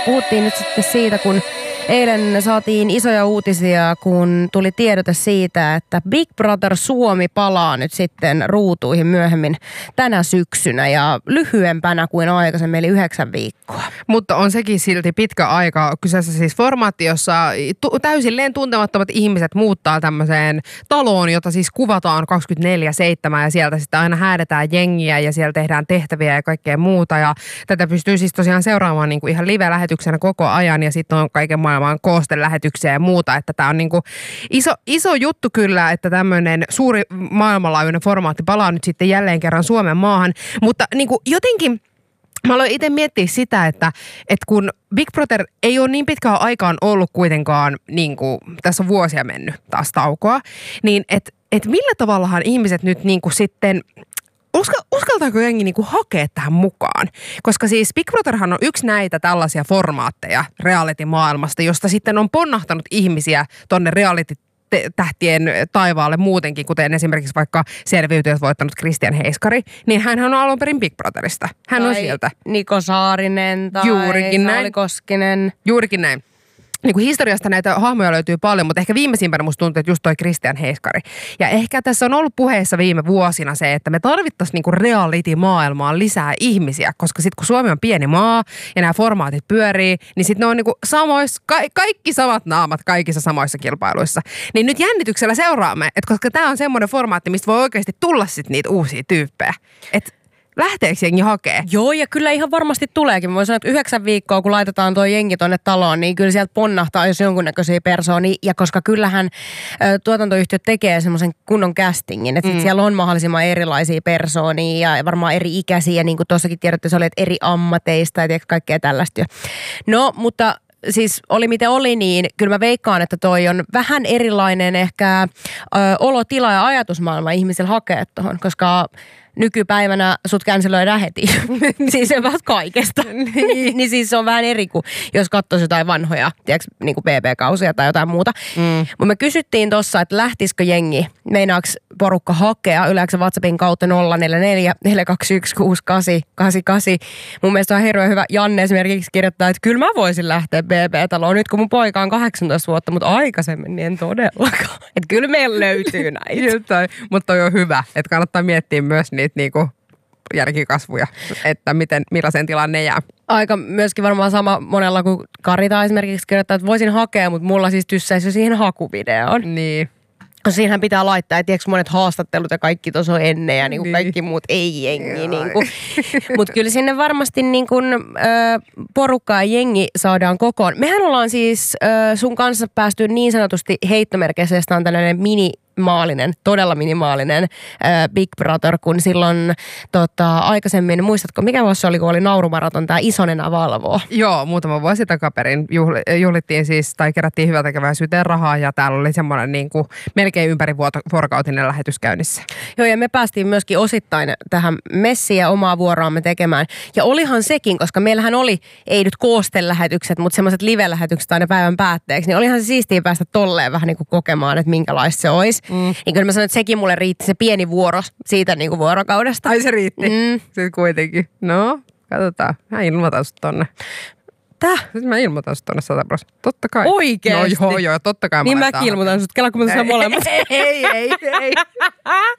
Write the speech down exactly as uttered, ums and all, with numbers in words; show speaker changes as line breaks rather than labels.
puhuttiin nyt sitten siitä, kun eilen saatiin isoja uutisia, kun tuli tiedote siitä, että Big Brother Suomi palaa nyt sitten ruutuihin myöhemmin tänä syksynä ja lyhyempänä kuin aikaisemmin, eli yhdeksän viikkoa.
Mutta on sekin silti pitkä aika. Kyseessä siis formaatti, jossa tu- täysilleen tuntemattomat ihmiset muuttaa tämmöiseen taloon, jota siis kuvataan kaksikymmentäneljä seitsemän ja sieltä sitten aina häädetään jengiä ja siellä tehdään tehtäviä ja kaikkea muuta. Ja tätä pystyy siis tosiaan seuraamaan niin kuin ihan live-lähetyksenä koko ajan ja sitten on kaiken maailman koostelähetyksiä ja muuta, että tämä on niin kuin iso, iso juttu kyllä, että tämmöinen suuri maailmanlaajuinen formaatti palaa nyt sitten jälleen kerran Suomen maahan, mutta niin kuin jotenkin mä aloin itse miettiä sitä, että, että kun Big Brother ei ole niin pitkään aikaan ollut kuitenkaan, niin kuin tässä on vuosia mennyt taas taukoa, niin että et millä tavallahan ihmiset nyt niin kuin sitten Uska, uskaltaako jengi niinku hakea tähän mukaan? Koska siis Big Brotherhan on yksi näitä tällaisia formaatteja reality-maailmasta, josta sitten on ponnahtanut ihmisiä tonne reality-tähtien taivaalle muutenkin, kuten esimerkiksi vaikka selviytyjät voittanut Kristian Heiskari, niin hän on alun perin Big Brotherista. Hän
tai
on sieltä.
Niko Saarinen tai
Juurikin näin.
Sauli Koskinen.
Juurikin näin. Niin kuin historiasta näitä hahmoja löytyy paljon, mutta ehkä viimeisimpänä musta tuntuu, että just toi Kristian Heiskari. Ja ehkä tässä on ollut puheessa viime vuosina se, että me tarvittaisiin niinku reality-maailmaan lisää ihmisiä, koska sitten kun Suomi on pieni maa ja nämä formaatit pyörii, niin sitten ne on niinku samois, ka- kaikki samat naamat kaikissa samoissa kilpailuissa. Niin nyt jännityksellä seuraamme, että koska tämä on semmoinen formaatti, mistä voi oikeasti tulla sitten niitä uusia tyyppejä. Että lähteekö jengi hakee?
Joo, ja kyllä ihan varmasti tuleekin. Mä voin sanoa, että yhdeksän viikkoa, kun laitetaan tuo jengi tonne taloon, niin kyllä sieltä ponnahtaa jos jonkunnäköisiä persoonia. Ja koska kyllähän ä, tuotantoyhtiöt tekee semmoisen kunnon castingin, että mm. siellä on mahdollisimman erilaisia persoonia ja varmaan eri ikäisiä. Ja niin kuin tuossakin tiedätte, se oli, että eri ammateista ja kaikkea tällaista. No, mutta siis oli miten oli, niin kyllä mä veikkaan, että toi on vähän erilainen ehkä ö, olotila ja ajatusmaailma ihmisillä hakea tuohon, koska nykypäivänä sut känselöidään heti. Siis se vähän kaikesta. niin. niin siis se on vähän eri kuin jos katsoisi jotain vanhoja, tiedätkö, niin kuin B B-kausia tai jotain muuta. Mm. Mutta me kysyttiin tossa, että lähtisikö jengi, meinaako porukka hakea yleensä WhatsAppin kautta nolla neljä neljä neljä kaksi yksi kuusi kahdeksan kahdeksan kahdeksan. Mun mielestä on hirveän hyvä. Janne esimerkiksi kirjoittaa, että kyllä mä voisin lähteä B B-taloon nyt kun mun poika on kahdeksantoista vuotta, mutta aikaisemmin niin en todellakaan. Että kyllä meillä löytyy näitä.
Mutta toi on hyvä, että kannattaa miettiä myös niitä niinku järkikasvuja, että miten, millaisen tilanne jää.
Aika myöskin varmaan sama monella kuin Karita esimerkiksi kirjoittaa, että voisin hakea, mutta mulla siis tyssäisi jo siihen hakuvideoon.
Niin.
Siinähän pitää laittaa, että tiedätkö monet haastattelut ja kaikki tuossa on ennen ja niin kuin kaikki muut ei jengi. Niin mutta kyllä sinne varmasti niin kuin, ö, porukka ja jengi saadaan kokoon. Mehän ollaan siis ö, sun kanssa päästy niin sanotusti heittomerkeissä, on tällainen mini maalinen, todella minimaalinen äh, Big Brother, kun silloin tota, aikaisemmin, muistatko, mikä vuosi se oli, kun oli naurumaraton, tämä Isonenä valvoo?
Joo, muutama vuosi takaperin juhli, juhlittiin siis, tai kerättiin hyvältekeväisyyteen rahaa, ja täällä oli semmoinen niin kuin melkein ympäri vuorokautinen lähetys käynnissä.
Joo, ja me päästiin myöskin osittain tähän messiin ja omaa vuoroamme tekemään. Ja olihan sekin, koska meillähän oli, ei nyt koostelähetykset, mutta semmoiset live-lähetykset aina päivän päätteeksi, niin olihan se siistiä päästä tolleen vähän niin kuin kokemaan, että minkälaista se olisi. Mm. Niin kyllä mä sanoin, että sekin mulle riitti se pieni vuoro siitä niin kuin vuorokaudesta.
Ai se riitti? Mm. Sitten kuitenkin. No, katsotaan. Mä ilmoitan sut tonne.
Tää?
Sitten mä ilmoitan sut tonne sata prosenttia. Totta kai.
Oikeesti?
No joo, joo, totta kai.
Niin mäkin ilmoitan sut. Kela, kun mä tässä molemmat.
Ei, ei, ei.